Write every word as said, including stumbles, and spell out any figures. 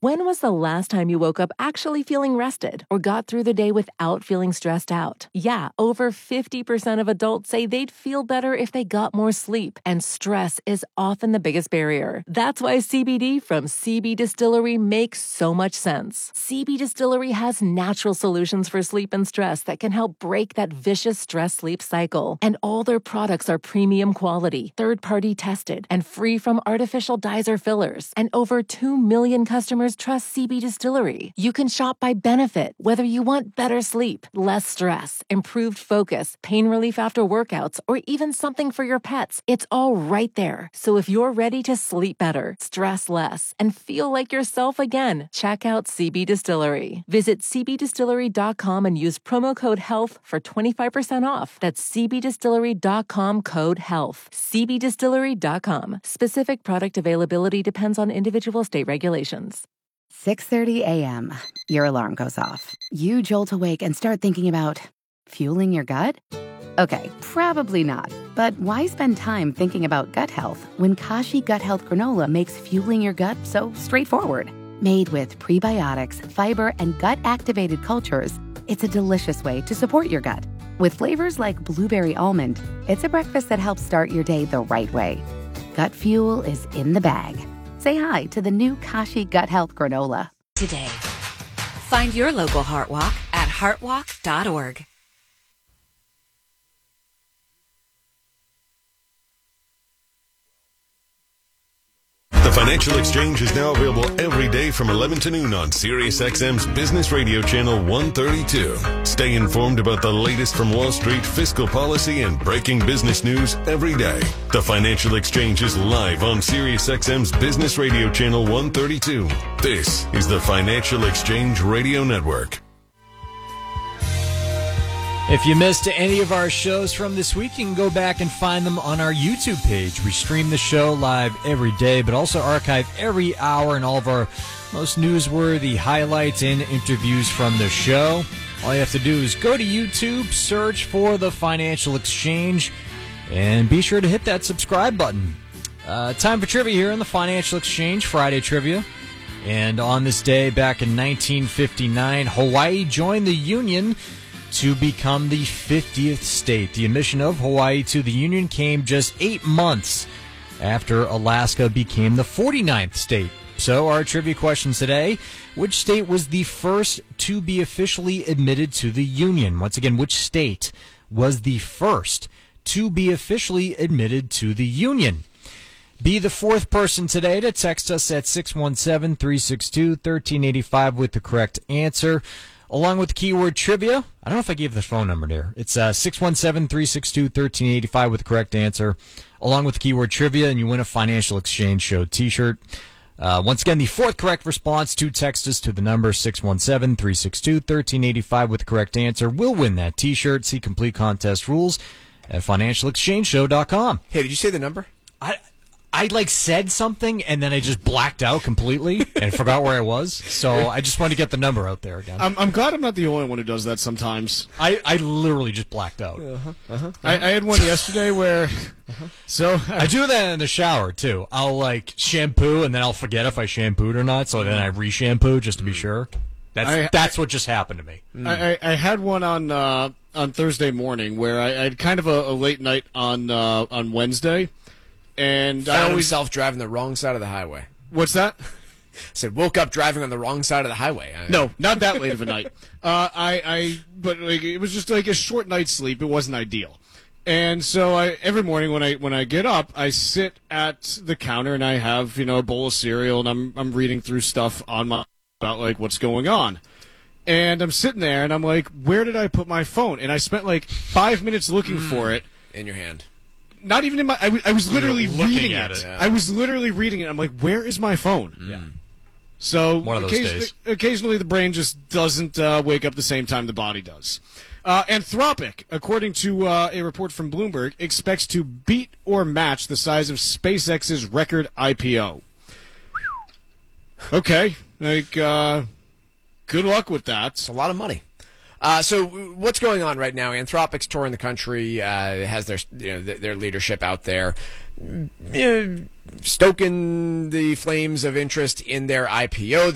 When was the last time you woke up actually feeling rested or got through the day without feeling stressed out? Yeah, over fifty percent of adults say they'd feel better if they got more sleep, and stress is often the biggest barrier. That's why C B D from C B Distillery makes so much sense. C B Distillery has natural solutions for sleep and stress that can help break that vicious stress-sleep cycle. And all their products are premium quality, third-party tested, and free from artificial dyes or fillers. And over two million customers trust C B Distillery. You can shop by benefit, whether you want better sleep, less stress, improved focus, pain relief after workouts, or even something for your pets. It's all right there. So if you're ready to sleep better, stress less, and feel like yourself again, check out C B Distillery. Visit c b distillery dot com and use promo code HEALTH for twenty-five percent off. That's c b distillery dot com code HEALTH. c b distillery dot com. Specific product availability depends on individual state regulations. six thirty a.m. Your alarm goes off. You jolt awake and start thinking about fueling your gut? Okay, probably not. But why spend time thinking about gut health when Kashi Gut Health Granola makes fueling your gut so straightforward? Made with prebiotics, fiber, and gut-activated cultures, it's a delicious way to support your gut. With flavors like blueberry almond, it's a breakfast that helps start your day the right way. Gut fuel is in the bag. Say hi to the new Kashi Gut Health Granola today. Find your local Heart Walk at heart walk dot org. The Financial Exchange is now available every day from eleven to noon on SiriusXM's Business Radio Channel one thirty-two. Stay informed about the latest from Wall Street, fiscal policy, and breaking business news every day. The Financial Exchange is live on SiriusXM's Business Radio Channel one thirty-two. This is the Financial Exchange Radio Network. If you missed any of our shows from this week, you can go back and find them on our YouTube page. We stream the show live every day, but also archive every hour and all of our most newsworthy highlights and interviews from the show. All you have to do is go to YouTube, search for the Financial Exchange, and be sure to hit that subscribe button. Uh, time for trivia here on the Financial Exchange, Friday trivia. And on this day, back in nineteen fifty-nine, Hawaii joined the Union to become the fiftieth state. The admission of Hawaii to the Union came just eight months after Alaska became the forty-ninth state. So our trivia questions today: which state was the first to be officially admitted to the Union? Once again, which state was the first to be officially admitted to the Union? Be the fourth person today to text us at six one seven, three six two, one three eight five with the correct answer, along with the keyword trivia. I don't know if I gave the phone number there. It's uh, six one seven, three six two, one three eight five with the correct answer, along with the keyword trivia, and you win a Financial Exchange Show t-shirt. Uh, once again, the fourth correct response to text us to the number six one seven, three six two, one three eight five with the correct answer will win that t-shirt. See complete contest rules at financial exchange show dot com. Hey, did you say the number? I I like said something and then I just blacked out completely and forgot where I was. So I just wanted to get the number out there again. I'm, I'm glad I'm not the only one who does that sometimes. I, I literally just blacked out. Uh-huh, uh-huh. I, I had one yesterday where, uh-huh. so I, I do that in the shower too. I'll like shampoo and then I'll forget if I shampooed or not. So then I re-shampoo just to be sure. That's I, that's what just happened to me. I, I, I had one on uh, on Thursday morning where I, I had kind of a, a late night on uh, on Wednesday. And Found I always himself driving the wrong side of the highway. What's that? I said woke up driving on the wrong side of the highway. I, no, not that late of a night. Uh, I, I, but like it was just like a short night's sleep. It wasn't ideal, and so I every morning when I when I get up, I sit at the counter and I have you know a bowl of cereal and I'm I'm reading through stuff on my about like what's going on, and I'm sitting there and I'm like, where did I put my phone? And I spent like five minutes looking mm. for it in your hand. Not even in my. I, w- I was literally reading at it. it. Yeah. I was literally reading it. I'm like, where is my phone? Yeah. So One of those occasionally, days. occasionally the brain just doesn't uh, wake up the same time the body does. Uh, Anthropic, according to uh, a report from Bloomberg, expects to beat or match the size of SpaceX's record I P O. Okay, like, uh, good luck with that. It's a lot of money. Uh, so what's going on right now? Anthropic's touring the country, uh, has their you know their leadership out there, you know, stoking the flames of interest in their I P O.